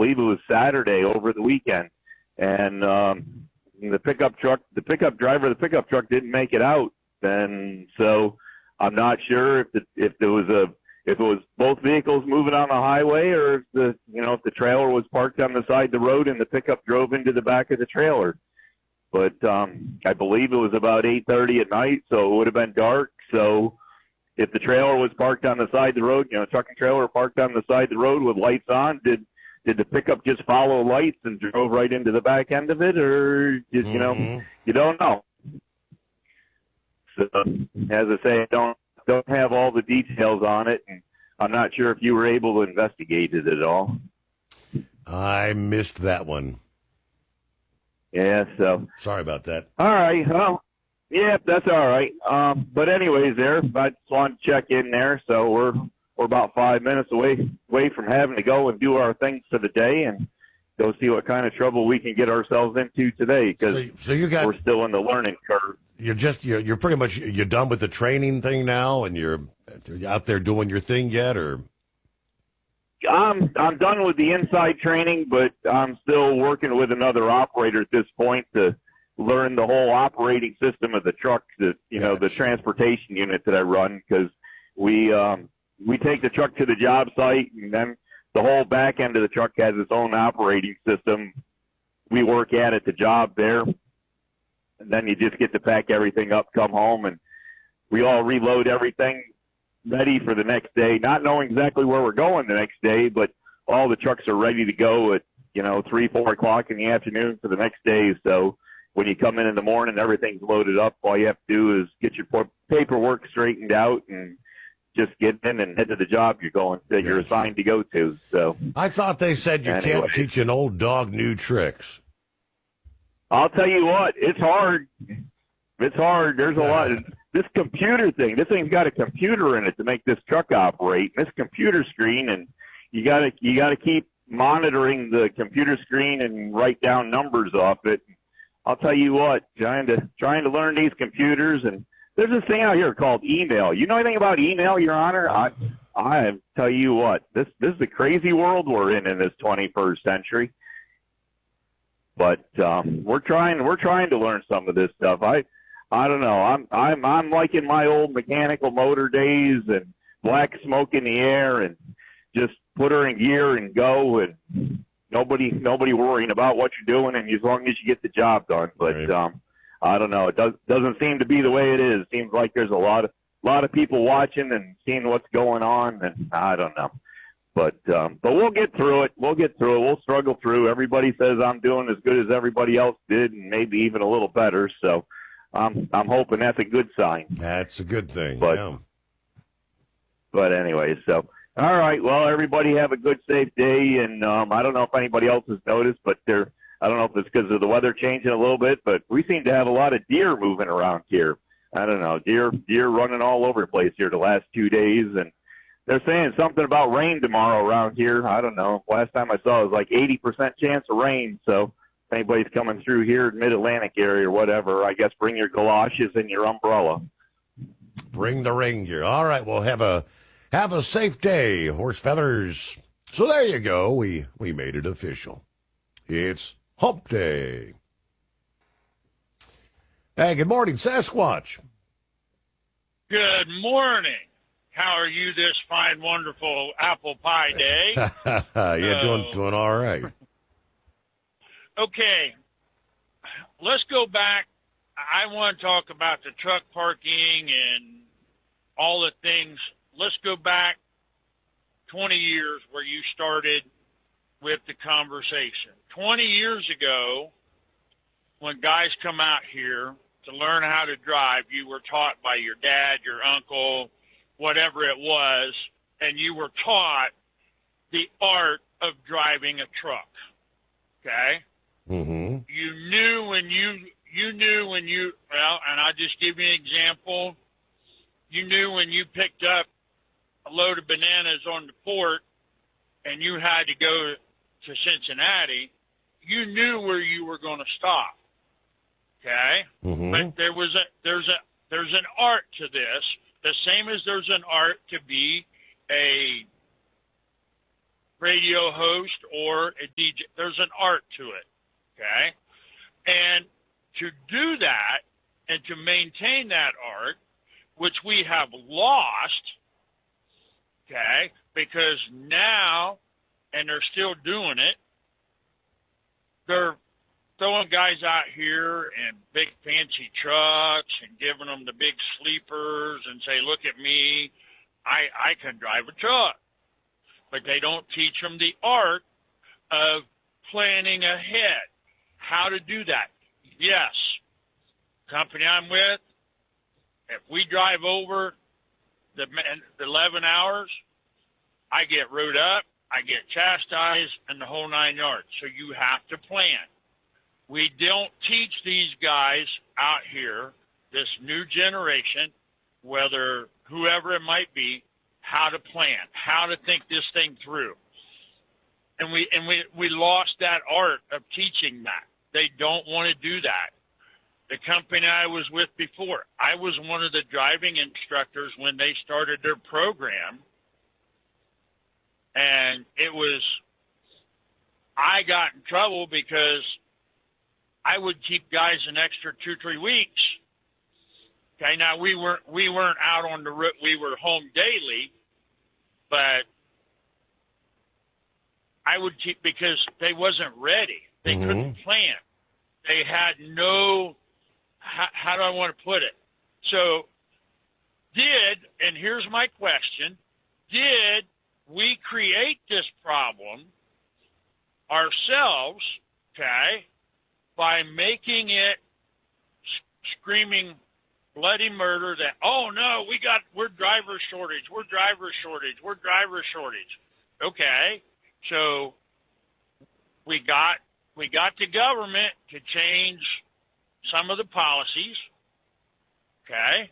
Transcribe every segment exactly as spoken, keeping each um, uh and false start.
believe it was Saturday over the weekend, and um, the pickup truck, the pickup driver, of the pickup truck didn't make it out, and so I'm not sure if the, if there was a if it was both vehicles moving on the highway, or if the you know if the trailer was parked on the side of the road and the pickup drove into the back of the trailer. But um, I believe it was about eight thirty at night, so it would have been dark. So if the trailer was parked on the side of the road, you know, truck and trailer parked on the side of the road with lights on, did did the pickup just follow lights and drove right into the back end of it, or just, you know, mm-hmm. you don't know. So as I say, I don't don't have all the details on it, and I'm not sure if you were able to investigate it at all. I missed that one. Yeah, so sorry about that. All right, well, yeah, that's all right. Um, but anyways, there, I just wanted to check in there. So we're we're about five minutes away away from having to go and do our things for the day and go see what kind of trouble we can get ourselves into today, because so, so you got, we're still in the learning curve. You're just you're, you're pretty much you're done with the training thing now, and you're out there doing your thing yet, or? I'm I'm done with the inside training, but I'm still working with another operator at this point to learn the whole operating system of the truck, the you know the transportation unit that I run, because we um, we take the truck to the job site, and then the whole back end of the truck has its own operating system. We work at at the job there, and then you just get to pack everything up, come home, and we all reload everything, ready for the next day, not knowing exactly where we're going the next day, but all the trucks are ready to go at, you know, three, four o'clock in the afternoon for the next day. So when you come in in the morning, everything's loaded up. All you have to do is get your paperwork straightened out and just get in and head to the job you're going that you're assigned to go to. So I thought they said you anyway. Can't teach an old dog new tricks. I'll tell you what, it's hard. It's hard. There's a lot. Of, this computer thing, this thing's got a computer in it to make this truck operate. This computer screen, and you got to you got to keep monitoring the computer screen and write down numbers off it. I'll tell you what, trying to trying to learn these computers, and there's this thing out here called email. You know anything about email, Your Honor? I I tell you what, this this is a crazy world we're in in this twenty-first century. But um, we're trying we're trying to learn some of this stuff. I. I don't know. I'm I'm I'm like in my old mechanical motor days, and black smoke in the air, and just put her in gear and go, and nobody nobody worrying about what you're doing, and as long as you get the job done. But right. um, I don't know. It does doesn't seem to be the way it is. It seems like there's a lot of lot of people watching and seeing what's going on, and I don't know. But um, but we'll get through it. We'll get through it. We'll struggle through. Everybody says I'm doing as good as everybody else did, and maybe even a little better. So. I'm I'm hoping that's a good sign. That's a good thing. But, yeah. but anyway, so all right. Well, everybody have a good, safe day. And um, I don't know if anybody else has noticed, but there. I don't know if it's because of the weather changing a little bit, but we seem to have a lot of deer moving around here. I don't know, deer deer running all over the place here the last two days, and they're saying something about rain tomorrow around here. I don't know. Last time I saw it was like eighty percent chance of rain, so. If anybody's coming through here in mid-Atlantic area or whatever, I guess bring your galoshes and your umbrella. Bring the rain gear. All right, well, have a have a safe day, horse feathers. So there you go. We we made it official. It's Hump Day. Hey, good morning, Sasquatch. Good morning. How are you this fine, wonderful apple pie day? yeah, uh, doing doing all right. Okay, let's go back. I want to talk about the truck parking and all the things. Let's go back twenty years where you started with the conversation. twenty years ago, when guys come out here to learn how to drive, you were taught by your dad, your uncle, whatever it was, and you were taught the art of driving a truck, okay? Mm-hmm. You knew when you, you knew when you, well, and I'll just give you an example. You knew when you picked up a load of bananas on the port and you had to go to Cincinnati, you knew where you were going to stop. Okay? Mm-hmm. But there was a, there's a, there's an art to this, the same as there's an art to be a radio host or a D J. There's an art to it, okay? And to do that and to maintain that art, which we have lost, okay, because now, and they're still doing it, they're throwing guys out here in big fancy trucks and giving them the big sleepers and say, look at me, I, I can drive a truck. But they don't teach them the art of planning ahead, how to do that. Yes, company I'm with, if we drive over the, the eleven hours, I get rode up, I get chastised, and the whole nine yards. So you have to plan. We don't teach these guys out here, this new generation, whether whoever it might be, how to plan, how to think this thing through. And we and we, we lost that art of teaching that. They don't want to do that. The company I was with before, I was one of the driving instructors when they started their program. And it was, I got in trouble because I would keep guys an extra two, three weeks. Okay, now we weren't we weren't out on the road. We were home daily, but I would keep because they wasn't ready. They mm-hmm. couldn't plan. They had no. How, how do I want to put it? So, did and here's my question: did we create this problem ourselves? Okay, by making it screaming bloody murder that, oh no, we got, we're driver shortage, we're driver shortage, we're driver shortage. Okay, so we got, we got the government to change some of the policies, okay,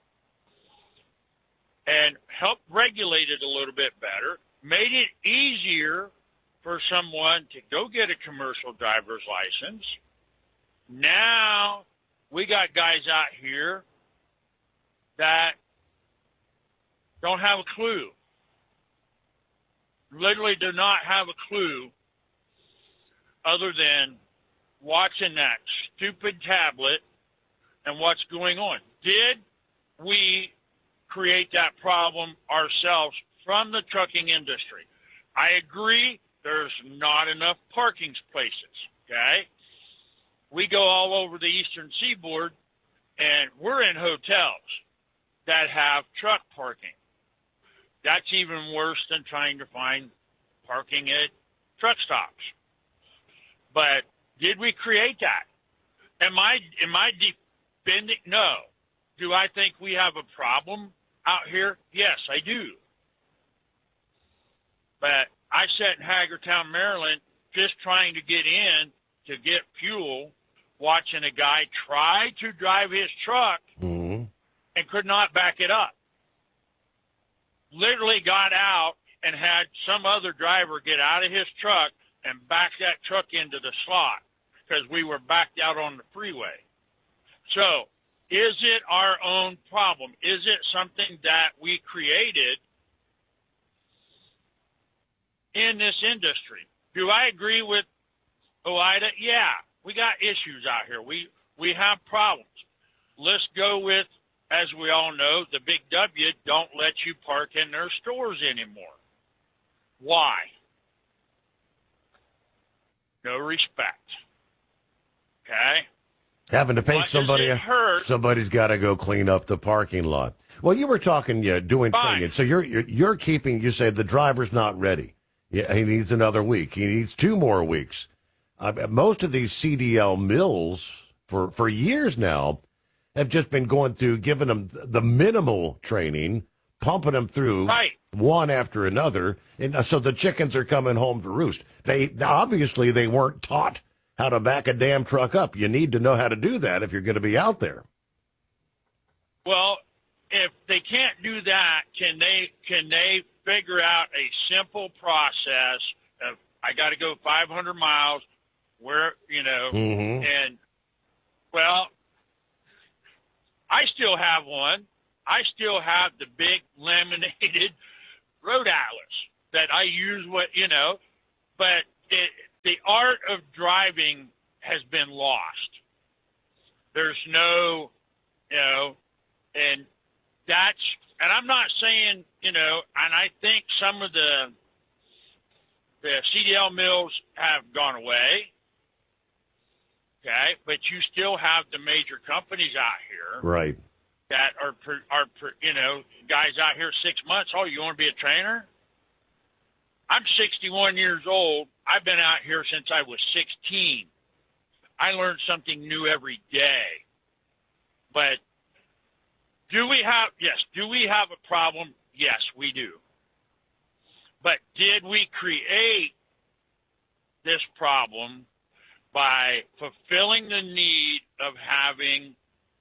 and help regulate it a little bit better, made it easier for someone to go get a commercial driver's license. Now we got guys out here that don't have a clue, literally do not have a clue other than watching that stupid tablet and what's going on. Did we create that problem ourselves from the trucking industry? I agree there's not enough parking places, okay? We go all over the eastern seaboard, and we're in hotels that have truck parking. That's even worse than trying to find parking at truck stops. But did we create that? Am I am I defending? No. Do I think we have a problem out here? Yes, I do. But I sat in Hagerstown, Maryland, just trying to get in to get fuel, watching a guy try to drive his truck mm-hmm. and could not back it up. Literally got out and had some other driver get out of his truck and back that truck into the slot because we were backed out on the freeway. So is it our own problem? Is it something that we created in this industry? Do I agree with OOIDA? Yeah, we got issues out here. We we have problems. Let's go with, as we all know, the big W don't let you park in their stores anymore. Why? No respect. Okay? Having to pay What somebody, somebody's got to go clean up the parking lot. Well, you were talking, yeah, doing Fine. training. So you're, you're you're keeping. You said the driver's not ready. Yeah, he needs another week. He needs two more weeks. Uh, most of these C D L mills for for years now have just been going through, giving them the minimal training, pumping them through right. one after another, and so the chickens are coming home to roost. They obviously they weren't taught how to back a damn truck up. You need to know how to do that if you're going to be out there. Well, if they can't do that, can they can they figure out a simple process of I got to go five hundred miles, where you know, mm-hmm. and well, I still have one. I still have the big laminated road atlas. that I use what, you know, but it, the art of driving has been lost. There's no, you know, and that's, and I'm not saying, you know, and I think some of the, the C D L mills have gone away. Okay. But you still have the major companies out here. Right. That are, are, you know, guys out here six months. Oh, you want to be a trainer? I'm sixty-one years old. I've been out here since I was sixteen. I learn something new every day. But do we have, yes, do we have a problem? Yes, we do. But did we create this problem by fulfilling the need of having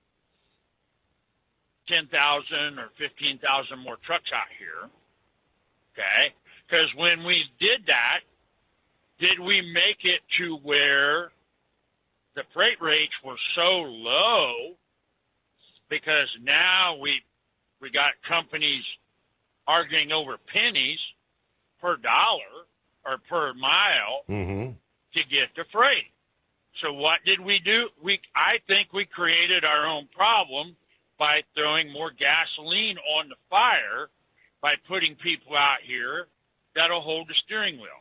ten thousand or fifteen thousand more trucks out here? Okay? Because when we did that, did we make it to where the freight rates were so low? Because now we we got companies arguing over pennies per dollar or per mile mm-hmm. to get the freight. So what did we do? We I think we created our own problem by throwing more gasoline on the fire by putting people out here that'll hold the steering wheel.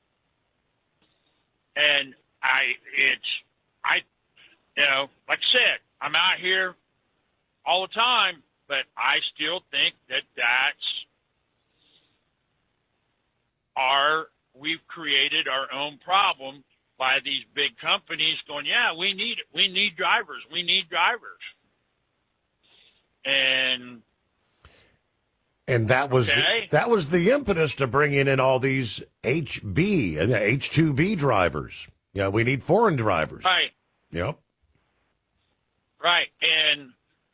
And I, it's, I, you know, like I said, I'm out here all the time, but I still think that that's our, we've created our own problem by these big companies going, yeah, we need it. We need drivers. We need drivers. And And that was okay. the, that was the impetus to bringing in all these H B and H two B drivers. Yeah, we need foreign drivers. Right. Yep. Right. And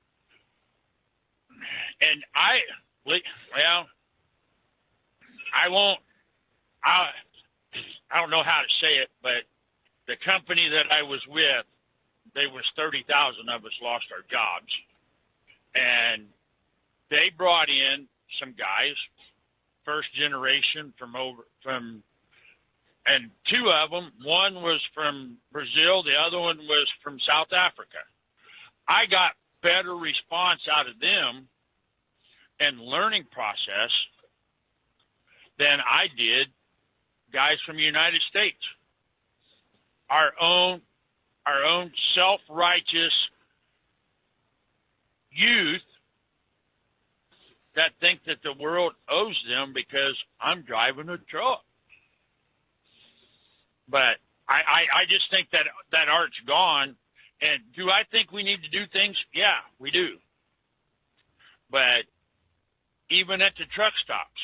and I well I won't I I don't know how to say it, but the company that I was with, there was thirty thousand of us lost our jobs. And they brought in some guys, first generation from over from, and two of them, one was from Brazil, the other one was from South Africa. I got better response out of them and learning process than I did guys from the United States. Our own, our own self-righteous youth that think that the world owes them because I'm driving a truck. But I, I, I just think that that art's gone. And do I think we need to do things? Yeah, we do. But even at the truck stops,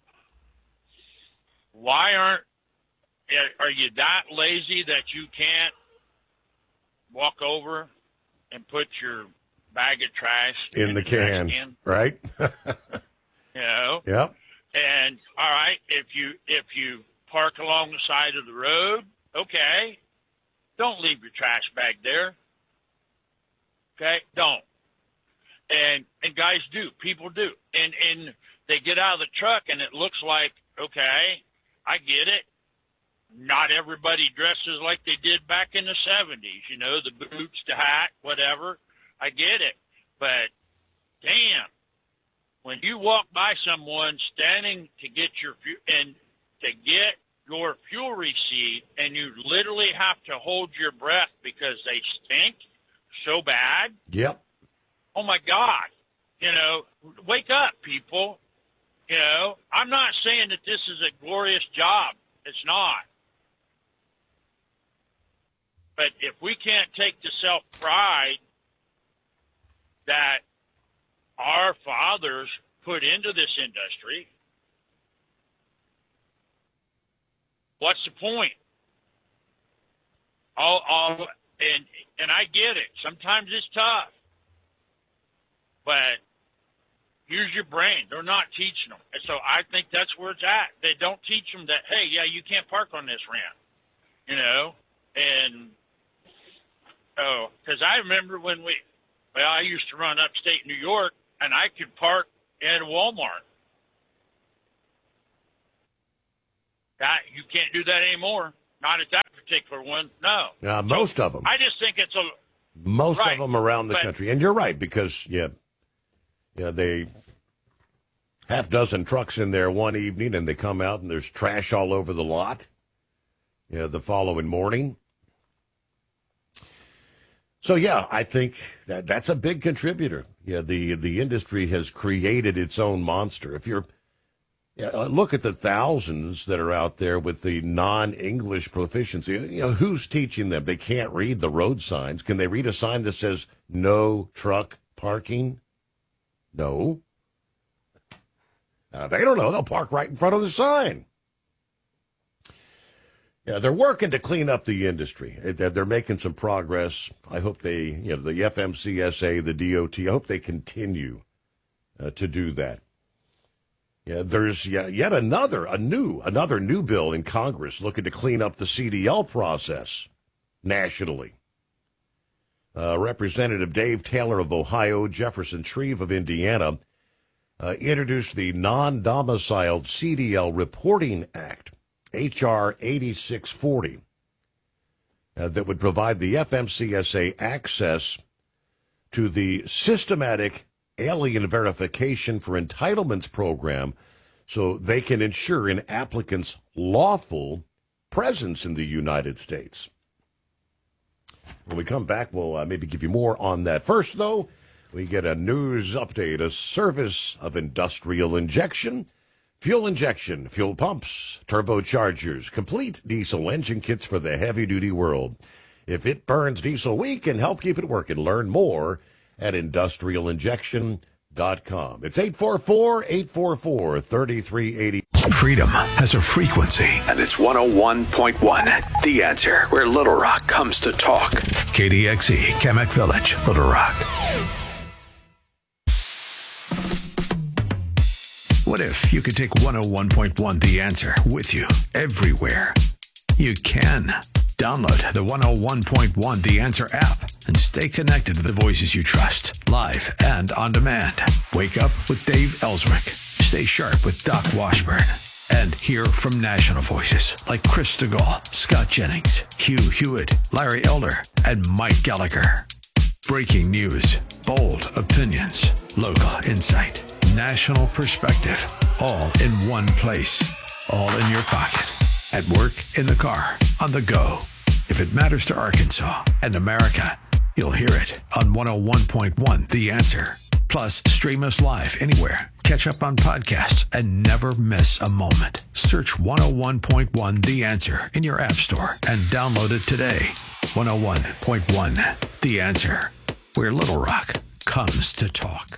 why aren't, are you that lazy that you can't walk over and put your bag of trash in, in the, the can, can, right? You know? Yep. And all right, if you if you park along the side of the road, okay, don't leave your trash bag there. Okay, don't. And and guys do, people do, and and they get out of the truck, and it looks like, okay, I get it. Not everybody dresses like they did back in the seventies. You know, the boots, the hat, whatever. I get it, but damn, when you walk by someone standing to get your and to get your fuel receipt, and you literally have to hold your breath because they stink so bad. Yep. Oh my God! You know, wake up, people. You know, I'm not saying that this is a glorious job. It's not. But if we can't take the self-pride that our fathers put into this industry, what's the point? All, all, and and I get it. Sometimes it's tough, but use your brain. They're not teaching them, and so I think that's where it's at. They don't teach them that. Hey, yeah, you can't park on this ramp, you know, and oh, because I remember when we. Well, I used to run upstate New York, and I could park at Walmart. That you can't do that anymore. Not at that particular one. No. Uh, most so, of them. I just think it's a most right, of them around the but, country, and you're right because yeah, yeah, they half dozen trucks in there one evening, and they come out and there's trash all over the lot. Yeah, the following morning. So yeah, I think that that's a big contributor. Yeah, the the industry has created its own monster. If you're yeah, look at the thousands that are out there with the non-English proficiency. You know, who's teaching them? They can't read the road signs. Can they read a sign that says no truck parking? No. Uh, they don't know. They'll park right in front of the sign. Yeah, they're working to clean up the industry. They're making some progress. I hope they, you know, the F M C S A, the D O T, I hope they continue uh, to do that. Yeah, there's yeah, yet another, a new, another new bill in Congress looking to clean up the C D L process nationally. Uh, Representative Dave Taylor of Ohio, Jefferson Shreve of Indiana, uh, introduced the Non-Domiciled C D L Reporting Act, H R eighty-six forty, uh, that would provide the F M C S A access to the systematic alien verification for entitlements program so they can ensure an applicant's lawful presence in the United States. When we come back, we'll uh, maybe give you more on that. First, though, we get a news update, a service of industrial injection, fuel injection, fuel pumps, turbochargers, complete diesel engine kits for the heavy-duty world. If it burns diesel, we can help keep it working. Learn more at industrial injection dot com. It's eight four four, eight four four, three three eight zero. Freedom has a frequency, and it's one oh one point one. The Answer, where Little Rock comes to talk. K D X E, Kamek Village, Little Rock. What if you could take one oh one point one The Answer with you everywhere? You can. Download the one oh one point one The Answer app and stay connected to the voices you trust, live and on demand. Wake up with Dave Ellswick. Stay sharp with Doc Washburn. And hear from national voices like Chris DeGaulle, Scott Jennings, Hugh Hewitt, Larry Elder, and Mike Gallagher. Breaking news, bold opinions, local insight, national perspective, all in one place, all in your pocket. At work, in the car, on the go. If it matters to Arkansas and America, you'll hear it on one oh one point one The Answer. Plus, stream us live anywhere. Catch up on podcasts and never miss a moment. Search one oh one point one The Answer in your app store and download it today. one oh one point one The Answer, where Little Rock comes to talk.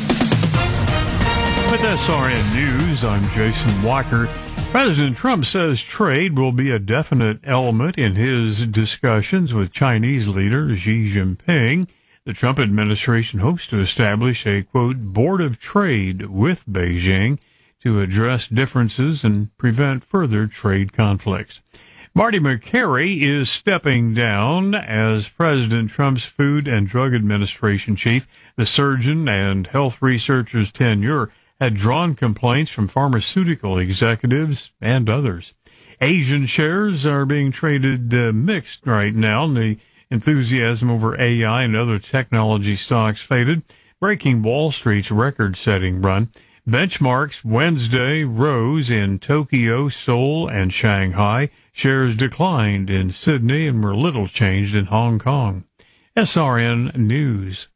With S R N News, I'm Jason Walker. President Trump says trade will be a definite element in his discussions with Chinese leader Xi Jinping. The Trump administration hopes to establish a, quote, board of trade with Beijing to address differences and prevent further trade conflicts. Marty McCary is stepping down as President Trump's Food and Drug Administration chief. The surgeon and health researcher's tenure had drawn complaints from pharmaceutical executives and others. Asian shares are being traded uh, mixed right now. The enthusiasm over A I and other technology stocks faded, breaking Wall Street's record-setting run. Benchmarks Wednesday rose in Tokyo, Seoul, and Shanghai. Shares declined in Sydney and were little changed in Hong Kong. S R N News.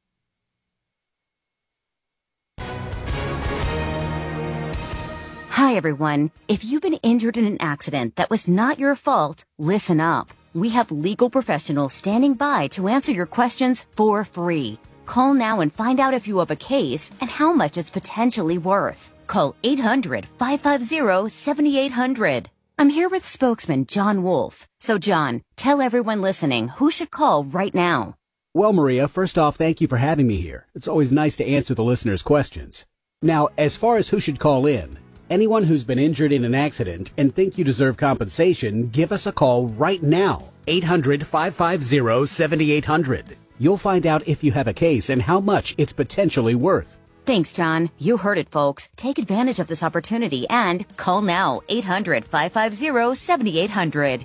Hi, everyone. If you've been injured in an accident that was not your fault, listen up. We have legal professionals standing by to answer your questions for free. Call now and find out if you have a case and how much it's potentially worth. Call eight hundred, five five zero, seven eight zero zero. I'm here with spokesman John Wolf. So, John, tell everyone listening who should call right now. Well, Maria, first off, thank you for having me here. It's always nice to answer the listeners' questions. Now, as far as who should call in, anyone who's been injured in an accident and think you deserve compensation, give us a call right now. eight hundred, five five zero, seven eight zero zero. You'll find out if you have a case and how much it's potentially worth. Thanks, John. You heard it, folks. Take advantage of this opportunity and call now, eight hundred, five five zero, seven eight zero zero.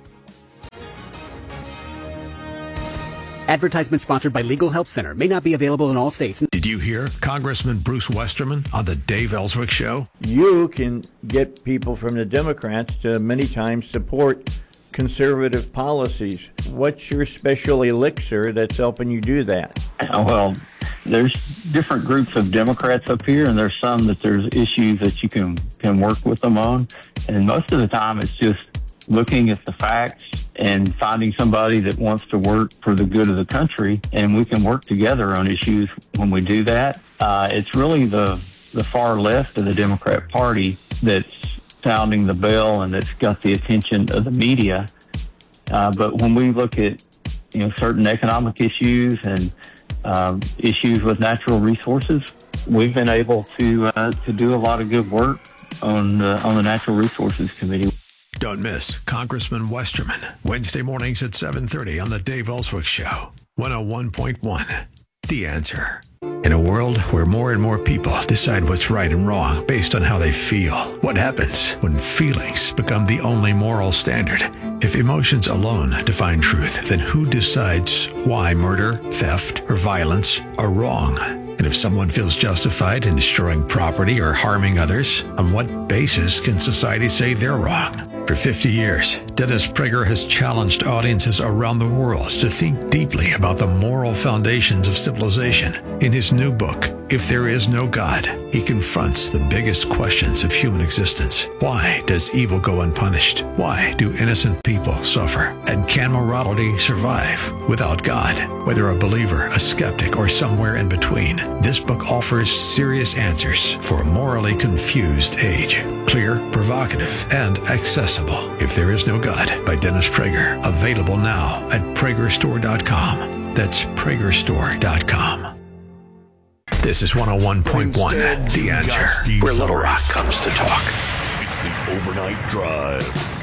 Advertisement sponsored by Legal Help Center. May not be available in all states. Did you hear Congressman Bruce Westerman on the Dave Ellswick Show? You can get people from the Democrats to many times support conservative policies. What's your special elixir that's helping you do that? Well, there's different groups of Democrats up here, and there's some that there's issues that you can, can work with them on. And most of the time it's just looking at the facts and finding somebody that wants to work for the good of the country, and we can work together on issues when we do that. Uh, it's really the, the far left of the Democrat Party that's sounding the bell and that's got the attention of the media. Uh, but when we look at, you know, certain economic issues and um, issues with natural resources, we've been able to uh, to do a lot of good work on uh, on the Natural Resources Committee. Don't miss Congressman Westerman, Wednesday mornings at seven thirty on the Dave Ellswick Show, one oh one point one, The Answer. In a world where more and more people decide what's right and wrong based on how they feel, what happens when feelings become the only moral standard? If emotions alone define truth, then who decides why murder, theft, or violence are wrong? And if someone feels justified in destroying property or harming others, on what basis can society say they're wrong? For fifty years, Dennis Prager has challenged audiences around the world to think deeply about the moral foundations of civilization. In his new book, If There Is No God, he confronts the biggest questions of human existence. Why does evil go unpunished? Why do innocent people suffer? And can morality survive without God? Whether a believer, a skeptic, or somewhere in between, this book offers serious answers for a morally confused age. Clear, provocative, and accessible. If There Is No God by Dennis Prager. Available now at Prager Store dot com. That's Prager Store dot com. This is one oh one point one, The Answer, where Little Rock comes to talk. It's the Overnight Drive.